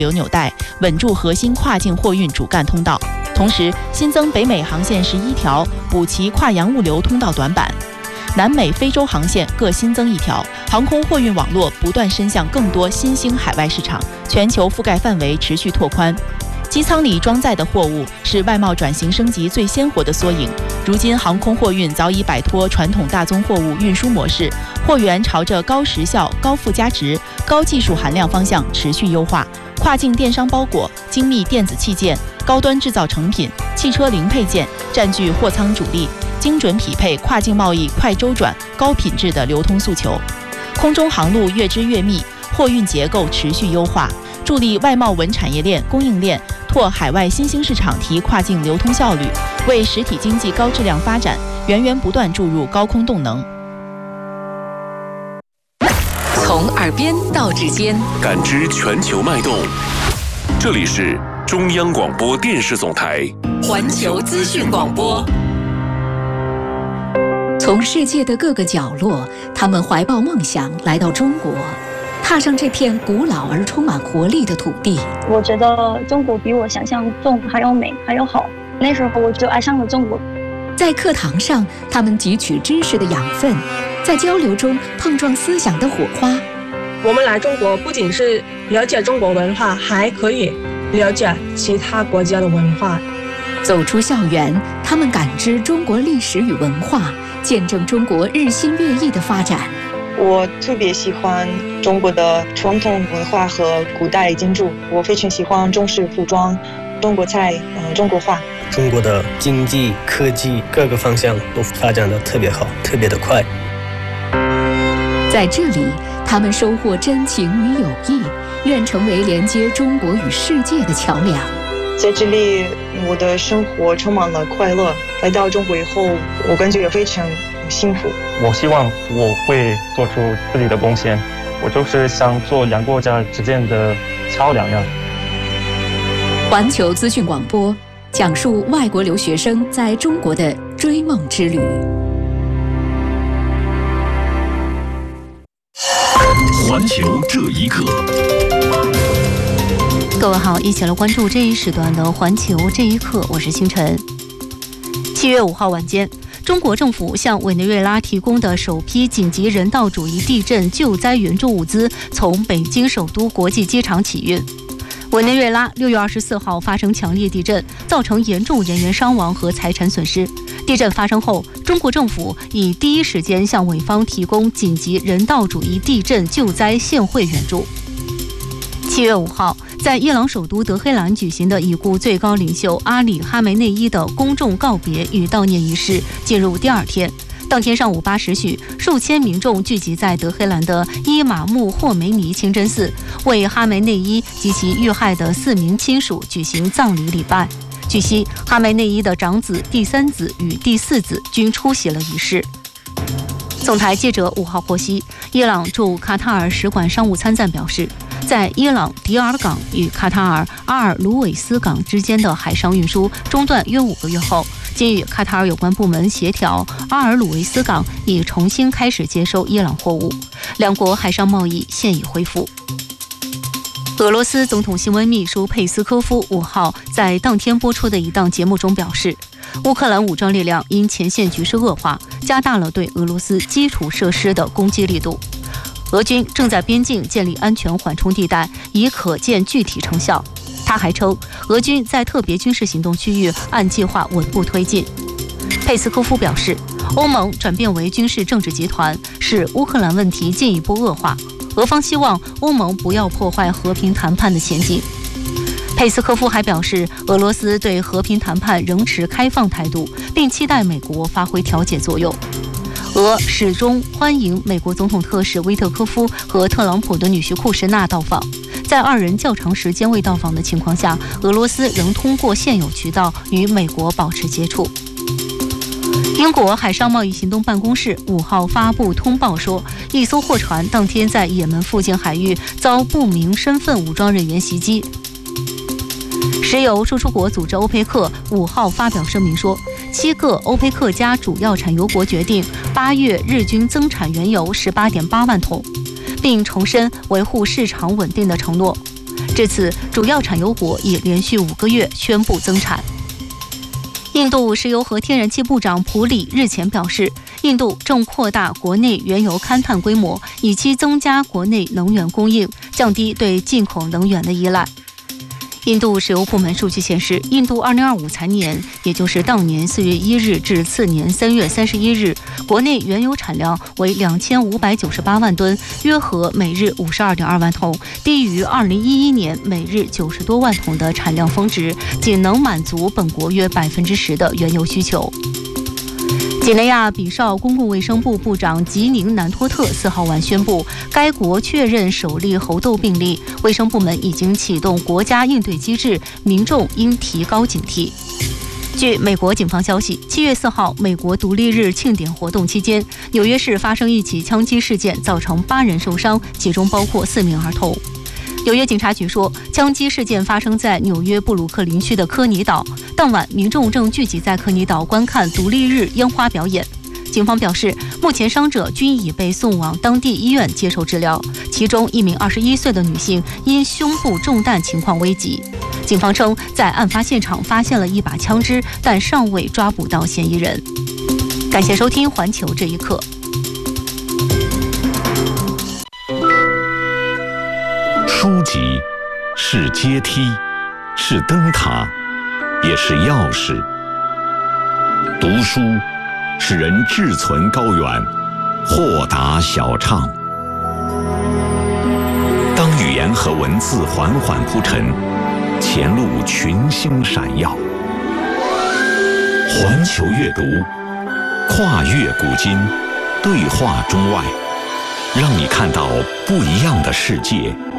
流纽带，稳住核心跨境货运主干通道。同时，新增北美航线11条，补齐跨洋物流通道短板。南美、非洲航线各新增1条，航空货运网络不断伸向更多新兴海外市场，全球覆盖范围持续拓宽。机舱里装载的货物是外贸转型升级最鲜活的缩影。如今，航空货运早已摆脱传统大宗货物运输模式，货源朝着高时效、高附加值、高技术含量方向持续优化。跨境电商包裹、精密电子器件、高端制造成品、汽车零配件占据货舱主力，精准匹配跨境贸易快周转、高品质的流通诉求。空中航路越织越密，货运结构持续优化，助力外贸文产业链、供应链拓海外新兴市场，提跨境流通效率，为实体经济高质量发展源源不断注入高空动能。 从耳边到指尖， 感知全球脉动。这里是中央广播电视总台环球资讯广播。从世界的各个角落，他们怀抱梦想来到中国，踏上这片古老而充满活力的土地。 我觉得中国比我想象中还要美，还要好。那时候我就爱上了中国。 在课堂上，他们汲取知识的养分，在交流中碰撞思想的火花。 我们来中国不仅是了解中国文化，还可以了解其他国家的文化。 走出校园，他们感知中国历史与文化，见证中国日新月异的发展。 我特别喜欢中国的传统文化和古代建筑，我非常喜欢中式服装、中国菜、中国画。 中国的经济、科技各个方向都发展得特别好，特别的快。 在这里，他们收获真情与友谊，愿成为连接中国与世界的桥梁。 在这里，我的生活充满了快乐。来到中国以后，我感觉非常幸福。 我希望我会做出自己的贡献，我就是想做两国家之间的桥梁呀。 环球资讯广播讲述外国留学生在中国的追梦之旅。 环球这一刻， 各位好，一起来关注这一时段的环球这一刻，我是星辰。7月5号晚间，中国政府向委内瑞拉提供的首批紧急人道主义地震救灾援助物资从北京首都国际机场起运。委内瑞拉6月24号发生强烈地震，造成严重人员伤亡和财产损失。地震发生后，中国政府以第一时间向委方提供紧急人道主义地震救灾现汇援助。7月5号，在伊朗首都德黑兰举行的已故最高领袖阿里·哈梅内伊的公众告别与悼念仪式进入第2天。当天上午8时许，数千民众聚集在德黑兰的伊玛目霍梅尼清真寺，为哈梅内伊及其遇害的4名亲属举行葬礼礼拜。据悉，哈梅内伊的长子、第3子与第4子均出席了仪式。总台记者5号获悉，伊朗驻卡塔尔使馆商务参赞表示，在伊朗迪尔港与卡塔尔阿尔鲁韦斯港之间的海上运输中断约5个月后，今与卡塔尔有关部门协调，阿尔鲁韦斯港已重新开始接收伊朗货物，两国海上贸易现已恢复。俄罗斯总统新闻秘书佩斯科夫5号在当天播出的一档节目中表示，乌克兰武装力量因前线局势恶化，加大了对俄罗斯基础设施的攻击力度。俄军正在边境建立安全缓冲地带，已可见具体成效。他还称，俄军在特别军事行动区域按计划稳步推进。佩斯科夫表示，欧盟转变为军事政治集团，使乌克兰问题进一步恶化。俄方希望欧盟不要破坏和平谈判的前景。佩斯科夫还表示，俄罗斯对和平谈判仍持开放态度，并期待美国发挥调解作用。俄始终欢迎美国总统特使威特科夫和特朗普的女婿库什纳到访。在2人较长时间未到访的情况下，俄罗斯仍通过现有渠道与美国保持接触。英国海上贸易行动办公室5号发布通报说，一艘货船当天在也门附近海域遭不明身份武装人员袭击。石油输出国组织欧佩克5号发表声明说，7个欧佩克加主要产油国决定8月日均增产原油18.8万桶，并重申维护市场稳定的承诺。 至此，主要产油国已连续5个月宣布增产。印度石油和天然气部长普里日前表示，印度正扩大国内原油勘探规模，以期增加国内能源供应，降低对进口能源的依赖。印度石油部门数据显示，印度2025财年，也就是当年4月1日至次年3月31日，国内原油产量为2598万吨，约合每日52.2万桶，低于2011年每日90多万桶的产量峰值，仅能满足本国约10%的原油需求。几内亚比绍公共卫生部部长吉宁南托特4号晚宣布，该国确认首例猴痘病例，卫生部门已经启动国家应对机制，民众应提高警惕。据美国警方消息，7月4号美国独立日庆典活动期间，纽约市发生一起枪击事件，造成8人受伤，其中包括4名儿童。纽约警察局说，枪击事件发生在纽约布鲁克林区的科尼岛。当晚，民众正聚集在科尼岛观看独立日烟花表演。警方表示，目前伤者均已被送往当地医院接受治疗，其中1名21岁的女性因胸部中弹情况危急。警方称，在案发现场发现了一把枪支，但尚未抓捕到嫌疑人。感谢收听《环球这一刻》。 书籍是阶梯，是灯塔，也是钥匙。读书使人志存高远，豁达小畅。当语言和文字缓缓铺陈，前路群星闪耀。环球阅读，跨越古今，对话中外，让你看到不一样的世界。